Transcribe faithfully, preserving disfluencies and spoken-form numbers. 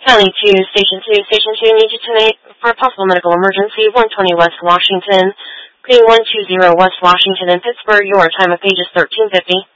County two, Station two, Station two, need you tonight for a possible medical emergency, one twenty West Washington, Green one two zero West Washington in Pittsburgh. Your time of page is thirteen fifty.